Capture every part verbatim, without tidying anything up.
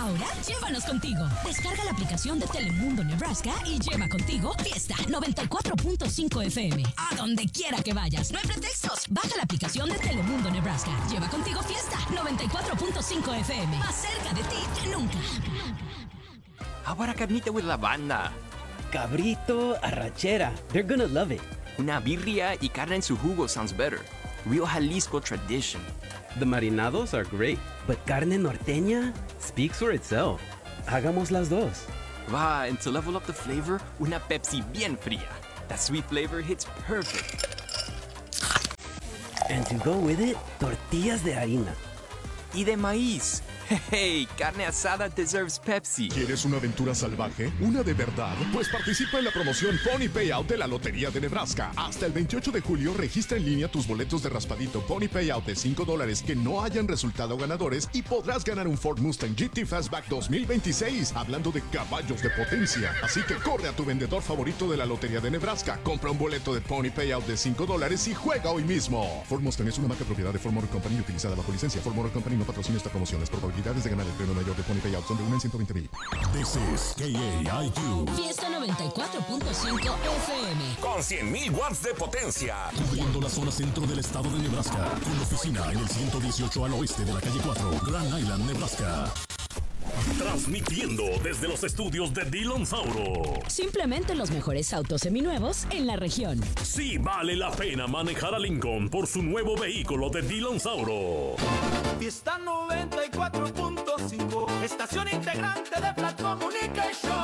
Ahora, llévanos contigo. Descarga la aplicación de Telemundo Nebraska y lleva contigo Fiesta noventa y cuatro punto cinco F M. A donde quiera que vayas. No hay pretextos. Baja la aplicación de Telemundo Nebraska. Lleva contigo Fiesta noventa y cuatro punto cinco F M. Más cerca de ti que nunca. Ahora carnita with la banda. Cabrito, arrachera. They're gonna love it. Una birria y carne en su jugo sounds better. Real Jalisco tradition. The marinados are great, but carne norteña speaks for itself. Hagamos las dos. Va, and to level up the flavor, una Pepsi bien fría. That sweet flavor hits perfect. And to go with it, tortillas de harina. Y de maíz. Hey, carne asada deserves Pepsi. ¿Quieres una aventura salvaje? ¿Una de verdad? Pues participa en la promoción Pony Payout de la Lotería de Nebraska. Hasta el veintiocho de julio registra en línea tus boletos de raspadito Pony Payout de cinco dólares que no hayan resultado ganadores y podrás ganar un Ford Mustang G T Fastback dos mil veintiséis. Hablando de caballos de potencia. Así que corre a tu vendedor favorito de la Lotería de Nebraska. Compra un boleto de Pony Payout de cinco dólares y juega hoy mismo. Ford Mustang es una marca propiedad de Ford Motor Company utilizada bajo licencia. Ford Motor Company no patrocina esta promoción. Las probabilidades de ganar el premio mayor de Pony Payout son de uno en ciento veinte mil. This is K A I Q. Fiesta noventa y cuatro punto cinco F M. Con cien mil watts de potencia. Cubriendo la zona centro del estado de Nebraska. Con oficina en el ciento dieciocho al oeste de la calle cuatro, Grand Island, Nebraska. Transmitiendo desde los estudios de Dillon Sauro. Simplemente los mejores autos seminuevos en la región. Sí vale la pena manejar a Lincoln por su nuevo vehículo de Dillon Sauro. Fiesta noventa y cuatro punto cinco, estación integrante de Flat Communication.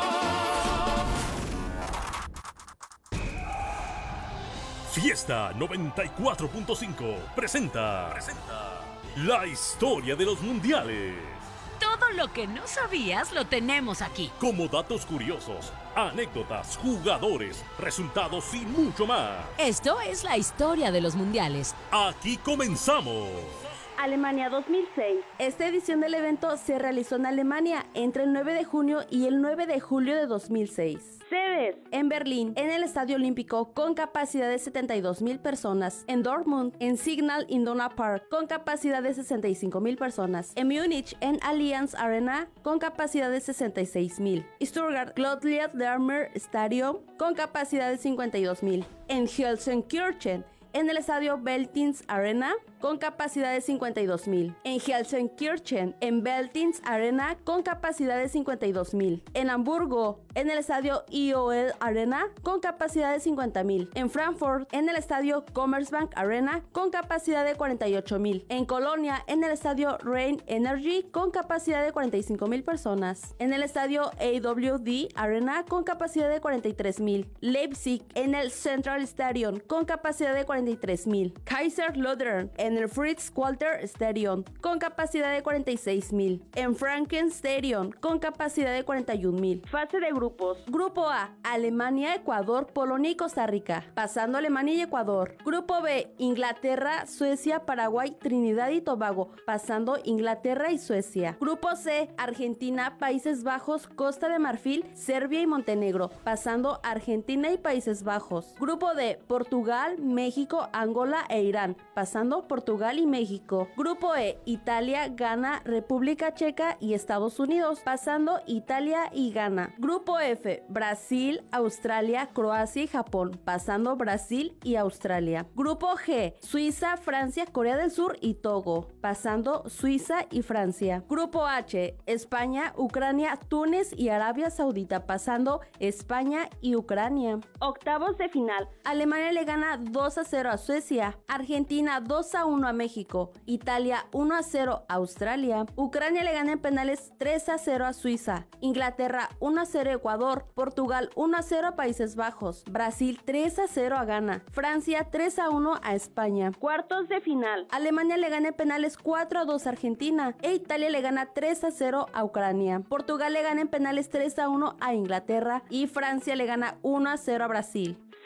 Fiesta noventa y cuatro punto cinco presenta, presenta la historia de los mundiales. Todo lo que no sabías lo tenemos aquí. Como datos curiosos, anécdotas, jugadores, resultados y mucho más. Esto es la historia de los mundiales. Aquí comenzamos. Alemania dos mil seis. Esta edición del evento se realizó en Alemania entre el nueve de junio y el nueve de julio de dos mil seis. Sedes: en Berlín, en el Estadio Olímpico con capacidad de setenta y dos mil personas, en Dortmund, en Signal Iduna Park con capacidad de sesenta y cinco mil personas, en Múnich, en Allianz Arena con capacidad de sesenta y seis mil, Stuttgart Claudia-Dermer Stadium con capacidad de cincuenta y dos mil, en Gelsenkirchen, en el Estadio Veltins Arena con capacidad de cincuenta y dos mil, en Gelsenkirchen, en Veltins Arena con capacidad de cincuenta y dos mil, en Hamburgo, en el Estadio I O L Arena con capacidad de cincuenta mil, en Frankfurt, en el Estadio Commerzbank Arena con capacidad de cuarenta y ocho mil, en Colonia, en el Estadio Rhein Energy con capacidad de cuarenta y cinco mil personas, en el Estadio A W D Arena con capacidad de cuarenta y tres mil, Leipzig, en el Central Stadium con capacidad de cuarenta y tres mil, Kaiserslautern, en el Fritz-Walter Stadium con capacidad de cuarenta y seis mil, en Franken Stadium con capacidad de cuarenta y un mil. Fase de grupos. Grupo A: Alemania, Ecuador, Polonia y Costa Rica, pasando Alemania y Ecuador. Grupo B: Inglaterra, Suecia, Paraguay, Trinidad y Tobago, pasando Inglaterra y Suecia. Grupo C: Argentina, Países Bajos, Costa de Marfil, Serbia y Montenegro, pasando Argentina y Países Bajos. Grupo D: Portugal, México, Angola e Irán, pasando Portugal y México. Grupo E: Italia, Ghana, República Checa y Estados Unidos, pasando Italia y Ghana. Grupo F: Brasil, Australia, Croacia y Japón, pasando Brasil y Australia. Grupo G: Suiza, Francia, Corea del Sur y Togo, pasando Suiza y Francia. Grupo H: España, Ucrania, Túnez y Arabia Saudita, pasando España y Ucrania. Octavos de final. Alemania le gana dos a cero a Suecia, Argentina dos a uno a México, Italia uno a cero a Australia, Ucrania le gana en penales tres a cero a Suiza, Inglaterra uno a cero a Ecuador, Portugal uno a cero a Países Bajos, Brasil tres a cero a Ghana, Francia tres a uno a España. Cuartos de final. Alemania le gana en penales cuatro a dos a Argentina e Italia le gana tres a cero a Ucrania. Portugal le gana en penales tres a uno a Inglaterra y Francia le gana uno a cero a Brasil.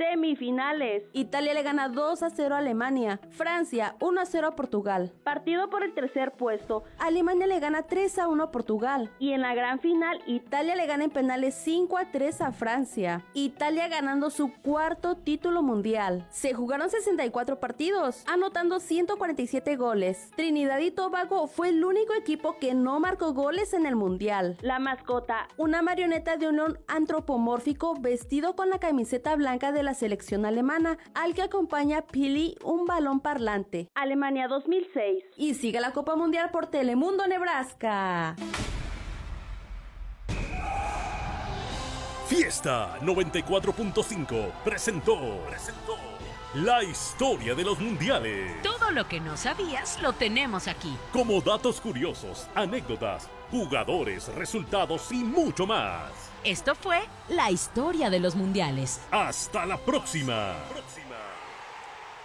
Semifinales. Italia le gana dos a cero a Alemania. Francia uno a cero a Portugal. Partido por el tercer puesto. Alemania le gana tres a uno a Portugal. Y en la gran final, Italia le gana en penales cinco a tres a Francia. Italia ganando su cuarto título mundial. Se jugaron sesenta y cuatro partidos, anotando ciento cuarenta y siete goles. Trinidad y Tobago fue el único equipo que no marcó goles en el mundial. La mascota, una marioneta de un león antropomórfico vestido con la camiseta blanca de la selección alemana, al que acompaña Pili, un balón parlante. Alemania dos mil seis. Y sigue la Copa Mundial por Telemundo Nebraska. Fiesta noventa y cuatro punto cinco presentó, presentó la historia de los mundiales. Todo lo que no sabías lo tenemos aquí. Como datos curiosos, anécdotas, jugadores, resultados y mucho más. Esto fue la historia de los mundiales. Hasta la próxima. próxima.